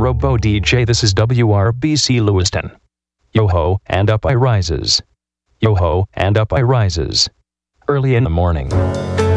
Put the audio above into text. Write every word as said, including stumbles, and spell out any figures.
Robo D J. This is W R B C Lewiston. Yo-ho, and up I rises. Yo-ho, and up I rises. Early in the morning.